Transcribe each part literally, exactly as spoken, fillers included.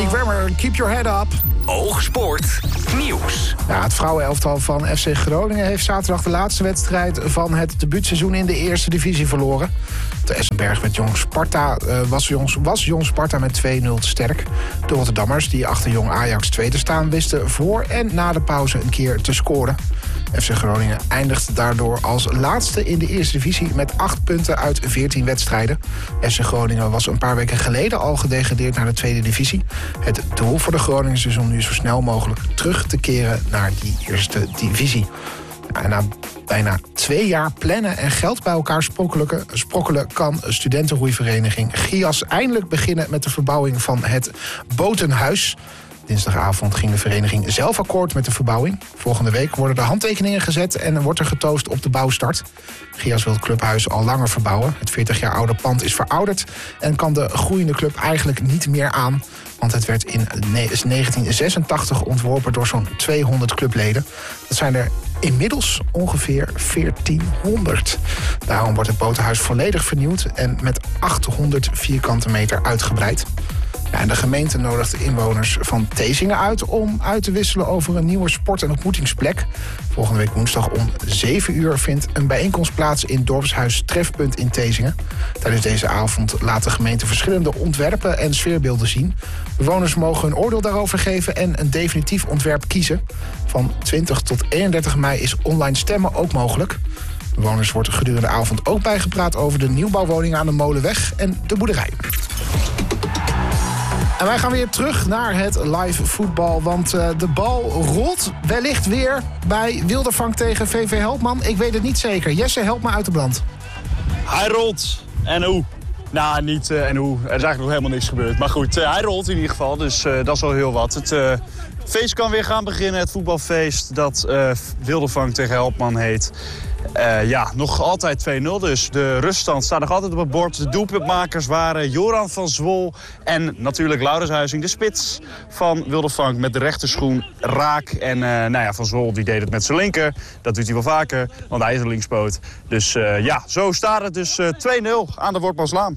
Yannick Wemmer, keep your head up. Oogsport nieuws. Ja, het vrouwenelftal van F C Groningen heeft zaterdag de laatste wedstrijd van het debuutseizoen in de eerste divisie verloren. De Essenberg werd Jong Sparta, uh, was, Jong, was Jong Sparta met twee nul te sterk. De Rotterdammers, die achter Jong Ajax tweede staan, wisten voor en na de pauze een keer te scoren. F C Groningen eindigt daardoor als laatste in de eerste divisie met acht punten uit veertien wedstrijden. F C Groningen was een paar weken geleden al gedegradeerd naar de tweede divisie. Het doel voor de Groningse is om nu zo snel mogelijk terug te keren naar die eerste divisie. En na bijna twee jaar plannen en geld bij elkaar sprokkelen, sprokkelen kan studentenroeivereniging Gias eindelijk beginnen met de verbouwing van het Botenhuis. Dinsdagavond ging de vereniging zelf akkoord met de verbouwing. Volgende week worden de handtekeningen gezet en wordt er getoost op de bouwstart. Gias wil het clubhuis al langer verbouwen. Het veertig jaar oude pand is verouderd en kan de groeiende club eigenlijk niet meer aan. Want het werd in negentien zesentachtig ontworpen door zo'n tweehonderd clubleden. Dat zijn er inmiddels ongeveer veertienhonderd. Daarom wordt het Botenhuis volledig vernieuwd en met achthonderd vierkante meter uitgebreid. Ja, en de gemeente nodigt de inwoners van Thesinge uit om uit te wisselen over een nieuwe sport- en ontmoetingsplek. Volgende week woensdag om zeven uur vindt een bijeenkomst plaats in dorpshuis Trefpunt in Thesinge. Tijdens deze avond laat de gemeente verschillende ontwerpen en sfeerbeelden zien. Bewoners mogen hun oordeel daarover geven en een definitief ontwerp kiezen. Van twintig tot eenendertig mei is online stemmen ook mogelijk. Bewoners wordt gedurende de avond ook bijgepraat over de nieuwbouwwoningen aan de Molenweg en de boerderij. En wij gaan weer terug naar het live voetbal, want uh, de bal rolt wellicht weer bij Wildervank tegen V V Helpman. Ik weet het niet zeker. Jesse, help me uit de brand. Hij rolt. En hoe? Nou, niet uh, en hoe. Er is eigenlijk nog helemaal niks gebeurd. Maar goed, uh, hij rolt in ieder geval, dus uh, dat is al heel wat. Het uh, feest kan weer gaan beginnen, het voetbalfeest dat uh, Wildervank tegen Helpman heet. Uh, ja, nog altijd twee nul dus. De ruststand staat nog altijd op het bord. De doelpuntmakers waren Joran van Zwol en natuurlijk Laurens Huizing, de spits van Wildervank met de rechterschoen raak. En uh, nou ja, Van Zwol die deed het met zijn linker. Dat doet hij wel vaker, want hij is een linkspoot. Dus uh, ja, zo staat het dus uh, twee nul aan de Wortmanslaan.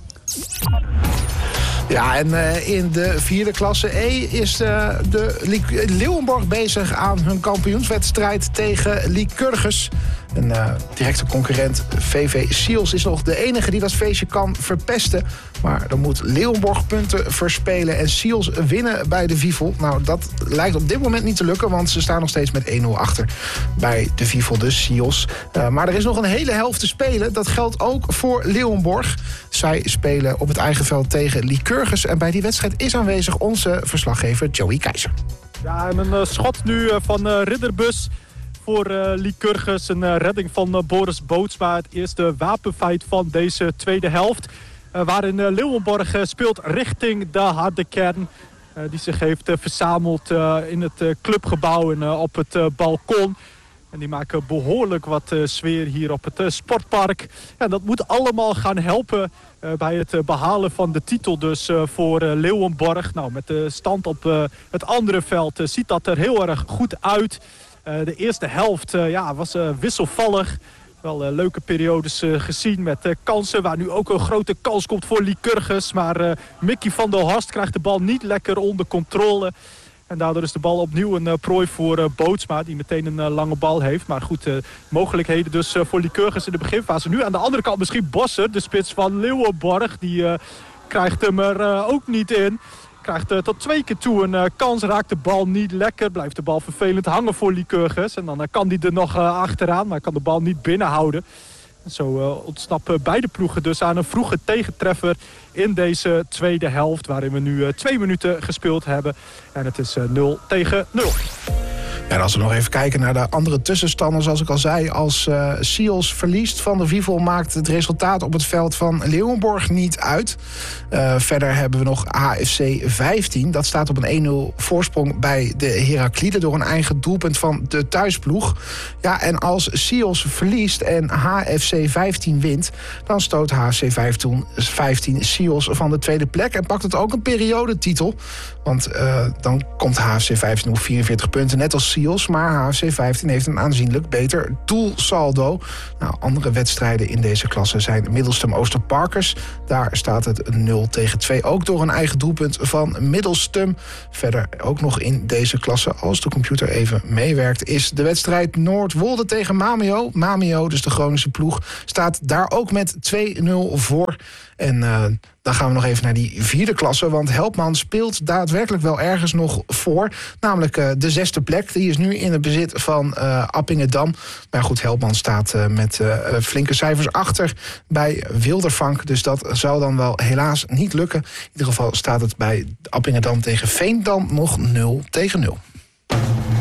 Ja, en uh, in de vierde klasse E is uh, de Leeuwenborg bezig aan hun kampioenswedstrijd tegen Lycurgus. Een uh, directe concurrent, V V Seals, is nog de enige die dat feestje kan verpesten. Maar dan moet Leeuwenborg punten verspelen en Seals winnen bij de Vivel. Nou, dat lijkt op dit moment niet te lukken, want ze staan nog steeds met één nul achter bij de Vivel, dus Seals. Uh, maar er is nog een hele helft te spelen. Dat geldt ook voor Leeuwenborg. Zij spelen op het eigen veld tegen Lycurgus. En bij die wedstrijd is aanwezig onze verslaggever Joey Keizer. Ja, en een uh, schot nu uh, van uh, Ridderbus voor uh, Lycurgus. Een uh, redding van uh, Boris Bootsma. Het eerste wapenfeit van deze tweede helft. Uh, waarin uh, Leeuwenborg uh, speelt richting de harde kern. Uh, die zich heeft uh, verzameld uh, in het uh, clubgebouw en uh, op het uh, balkon. En die maken behoorlijk wat uh, sfeer hier op het uh, sportpark. Ja, dat moet allemaal gaan helpen uh, bij het uh, behalen van de titel dus uh, voor uh, Leeuwenborg. Nou, met de stand op uh, het andere veld uh, ziet dat er heel erg goed uit. Uh, de eerste helft uh, ja, was uh, wisselvallig. Wel uh, leuke periodes uh, gezien met uh, kansen waar nu ook een grote kans komt voor Lycurgus. Maar uh, Mickey van der Horst krijgt de bal niet lekker onder controle. En daardoor is de bal opnieuw een uh, prooi voor uh, Bootsma, die meteen een uh, lange bal heeft. Maar goed, uh, mogelijkheden dus uh, voor Lycurgus in de beginfase. Nu aan de andere kant misschien Bosser, de spits van Leeuwenborg. Die uh, krijgt hem er uh, ook niet in. Krijgt uh, tot twee keer toe een uh, kans, raakt de bal niet lekker. Blijft de bal vervelend hangen voor Lycurgus. En dan uh, kan hij er nog uh, achteraan, maar kan de bal niet binnenhouden. En zo uh, ontsnappen beide ploegen dus aan een vroege tegentreffer in deze tweede helft. Waarin we nu uh, twee minuten gespeeld hebben. En het is uh, nul tegen nul. En als we nog even kijken naar de andere tussenstanden, zoals ik al zei, als uh, Seals verliest van de Vivel maakt het resultaat op het veld van Leeuwenborg niet uit. Uh, verder hebben we nog H F C vijftien. Dat staat op een één nul voorsprong bij de Herakliden door een eigen doelpunt van de thuisploeg. Ja, en als Seals verliest en H F C vijftien wint, dan stoot H F C vijftien Seals van de tweede plek en pakt het ook een periodetitel. Want uh, dan komt H F C vijftien op vierenveertig punten, net als Sios. Maar H F C vijftien heeft een aanzienlijk beter doelsaldo. Nou, andere wedstrijden in deze klasse zijn Middelstum Oosterparkers. Daar staat het nul tegen twee. Ook door een eigen doelpunt van Middelstum. Verder ook nog in deze klasse, als de computer even meewerkt, is de wedstrijd Noordwolde tegen Mamio. Mamio, dus de Groningse ploeg, staat daar ook met twee nul voor. En uh, dan gaan we nog even naar die vierde klasse. Want Helpman speelt daadwerkelijk wel ergens nog voor. Namelijk uh, de zesde plek. Die is nu in het bezit van uh, Appingedam. Maar goed, Helpman staat uh, met uh, flinke cijfers achter bij Wildervank. Dus dat zou dan wel helaas niet lukken. In ieder geval staat het bij Appingedam tegen Veendam nog nul tegen nul.